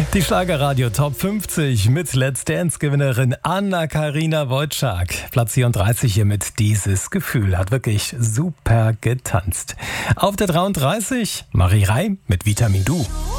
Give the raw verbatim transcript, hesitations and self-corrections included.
Die Schlagerradio Top fünfzig mit Let's Dance-Gewinnerin Anna-Karina Wojcik. Platz vierunddreißig hier mit Dieses Gefühl. Hat wirklich super getanzt. Auf der dreiunddreißig Marie Rai mit Vitamin Du.